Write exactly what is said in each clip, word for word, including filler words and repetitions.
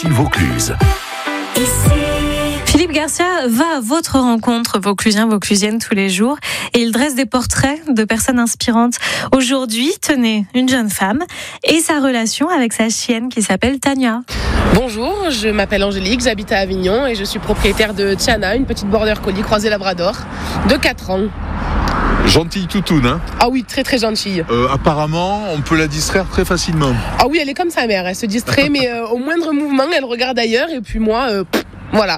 Ici Vaucluse. Philippe Garcia va à votre rencontre, Vauclusiens, Vauclusiennes, tous les jours, et il dresse des portraits de personnes inspirantes. Aujourd'hui, tenez, une jeune femme et sa relation avec sa chienne qui s'appelle Tania. Bonjour, je m'appelle Angélique, j'habite à Avignon et je suis propriétaire de Tiana, une petite border collie croisée labrador de quatre ans. Gentille toutoune, hein. Ah oui, très très gentille. Euh, apparemment, on peut la distraire très facilement. Ah oui, elle est comme sa mère, elle se distrait, mais euh, au moindre mouvement, elle regarde ailleurs et puis moi, euh, pff, voilà.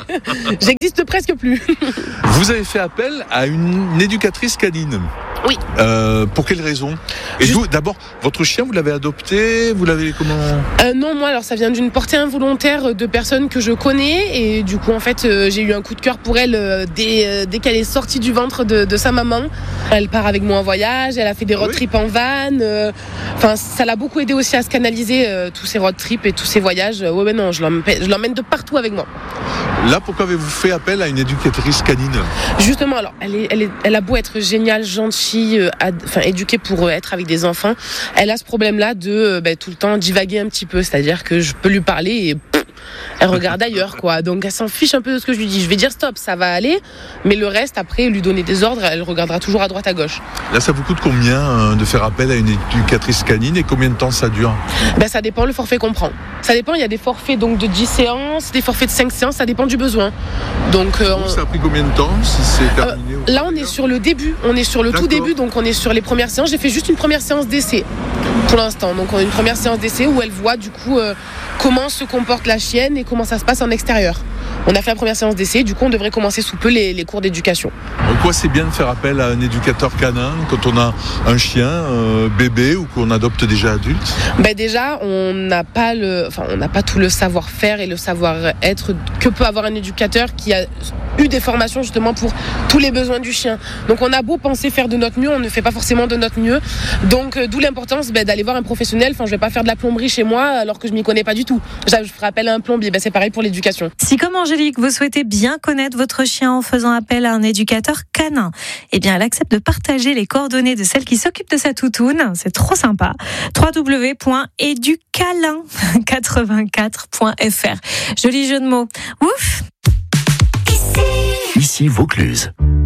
J'existe presque plus. Vous avez fait appel à une éducatrice canine. Oui. Euh, pour quelle raison ? Et Juste... d'où, d'abord, votre chien, vous l'avez adopté ? Vous l'avez comment ? euh, Non, moi, alors ça vient d'une portée involontaire de personnes que je connais. Et du coup, en fait, euh, j'ai eu un coup de cœur pour elle euh, dès, euh, dès qu'elle est sortie du ventre de, de sa maman. Elle part avec moi en voyage, elle a fait des road trips en van. Euh, enfin, ça l'a beaucoup aidé aussi à se canaliser, euh, tous ces road trips et tous ces voyages. Ouais, mais non, je l'emmène, je l'emmène de partout avec moi. Là, pourquoi avez-vous fait appel à une éducatrice canine ? Justement, alors, elle, est, elle, est, elle a beau être géniale, gentille, euh, ad, enfin, éduquée pour euh, être avec des enfants, elle a ce problème-là de euh, bah, tout le temps divaguer un petit peu. C'est-à-dire que je peux lui parler et pff, elle regarde ailleurs, quoi. Donc, elle s'en fiche un peu de ce que je lui dis. Je vais dire stop, ça va aller, mais le reste, après, lui donner des ordres, elle regardera toujours à droite, à gauche. Là, ça vous coûte combien euh, de faire appel à une éducatrice canine et combien de temps ça dure ? Ben, ça dépend le forfait qu'on prend. Ça dépend, il y a des forfaits donc, de dix séances, des forfaits de cinq séances, ça dépend du besoin. Donc, euh, Donc, ça a pris combien de temps si c'est terminé euh, Là, on est sur le début, on est sur le D'accord. tout début, donc on est sur les premières séances. J'ai fait juste une première séance d'essai pour l'instant. Donc, on a une première séance d'essai où elle voit du coup euh, comment se comporte la chienne et comment ça se passe en extérieur. On a fait la première séance d'essai, du coup, on devrait commencer sous peu les, les cours d'éducation. En quoi c'est bien de faire appel à un éducateur canin quand on a un chien euh, bébé ou qu'on adopte déjà adulte ? Ben déjà, on n'a pas le, enfin, on n'a pas tout le savoir-faire et le savoir-être que peut avoir un éducateur qui a eu des formations justement pour tous les besoins du chien. Donc on a beau penser faire de notre mieux, on ne fait pas forcément de notre mieux. Donc euh, d'où l'importance ben, d'aller voir un professionnel. Enfin, je vais pas faire de la plomberie chez moi alors que je m'y connais pas du tout. Je ferai appel à un plombier. Ben, c'est pareil pour l'éducation. Si comme Angélique, vous souhaitez bien connaître votre chien en faisant appel à un éducateur canin, eh bien elle accepte de partager les coordonnées de celle qui s'occupe de sa toutoune. C'est trop sympa. w w w point educalin quatre-vingt-quatre point f r. Joli jeu de mots. Ouf. Ici Vaucluse.